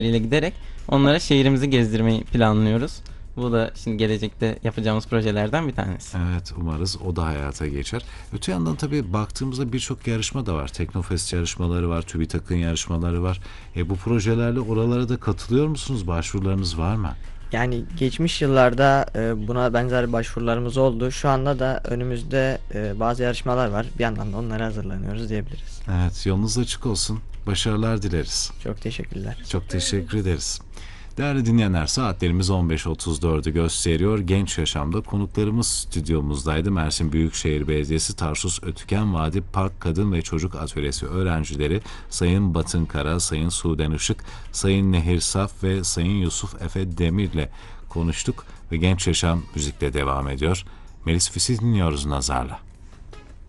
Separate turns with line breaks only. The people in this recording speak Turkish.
ile giderek onlara şehrimizi gezdirmeyi planlıyoruz. Bu da şimdi gelecekte yapacağımız projelerden bir tanesi.
Evet, umarız o da hayata geçer. Öte yandan tabii baktığımızda birçok yarışma da var. Teknofest yarışmaları var, TÜBİTAK'ın yarışmaları var. Bu projelerle oralara da katılıyor musunuz? Başvurularınız var mı?
Yani geçmiş yıllarda buna benzer başvurularımız oldu. Şu anda da önümüzde bazı yarışmalar var. Bir yandan da onlara hazırlanıyoruz diyebiliriz.
Evet, yolunuz açık olsun. Başarılar dileriz.
Çok teşekkürler.
Çok teşekkür ederiz. Değerli dinleyenler, saatlerimiz 15.34'ü gösteriyor. Genç Yaşam'da konuklarımız stüdyomuzdaydı. Mersin Büyükşehir Belediyesi Tarsus Ötüken Vadi Park Kadın ve Çocuk Atölyesi öğrencileri Sayın Batın Kara, Sayın Suden Işık, Sayın Nehir Saf ve Sayın Yusuf Efe Demir'le konuştuk ve Genç Yaşam müzikle devam ediyor. Melis Fis'i dinliyoruz Nazar'la.